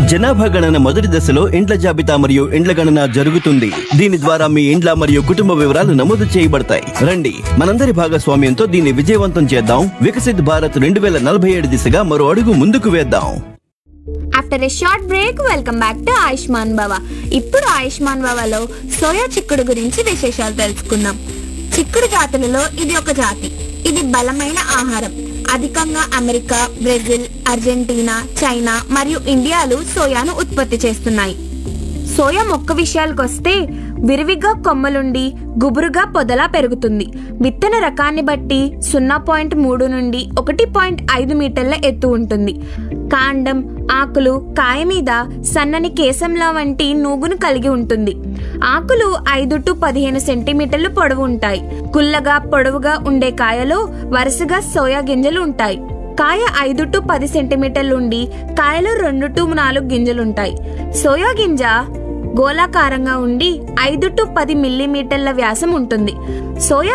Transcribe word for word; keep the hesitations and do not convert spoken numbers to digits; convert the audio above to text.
జనాభా గణన మొదటి దశలో ఇండ్ల జాబితా మరియు ఇండ్ల గణన జరుగుతుంది. దీని ద్వారా మీ ఇండ్ల మరియు కుటుంబ వివరాలు నమోదు చేయబడతాయి. రండి, మనందరి భాగస్వామ్యంతో దీన్ని విజయవంతం చేద్దాం. వికసిత్ భారత్ రెండు వేల నలభై ఏడు దిశగా మరో అడుగు ముందుకు వేద్దాం. After a short break welcome back to Ayushman భవ. ఇప్పుడు ఆయుష్మాన్ భవలో సోయా చిక్కుడు గురించి విశేషాలు తెలుసుకుందాం. చిక్కుడు జాతులలో ఇది ఒక జాతి. ఇది బలమైన ఆహారం. అధికంగా అమెరికా, బ్రెజిల్, అర్జెంటీనా, చైనా మరియు ఇండియాలు సోయాను ఉత్పత్తి చేస్తున్నాయి. సోయా మొక్క విషయాలకు వస్తే విరివిగా కొమ్మలుండి గుబురుగా పొదలా పెరుగుతుంది. విత్తన రకాన్ని బట్టి సున్నా పాయింట్ మూడు నుండి ఒకటి పాయింట్ ఐదు మీటర్ల ఎత్తు ఉంటుంది. కాండం, ఆకులు, కాయ మీద సన్నని కేశంలా వంటి నూగును కలిగి ఉంటుంది. ఆకులు ఐదు టు పదిహేను సెంటీమీటర్లు పొడవు ఉంటాయి. కుల్లగా పొడవుగా ఉండే కాయలో వరుసగా సోయా గింజలు ఉంటాయి. కాయ ఐదు టు పది సెంటీమీటర్లుండి కాయలో రెండు టు నాలుగు గింజలుంటాయి. సోయా గింజ గోళాకారంగా ఉండి ఐదు టు పది మిల్లీమీటర్ల వ్యాసం ఉంటుంది. సోయా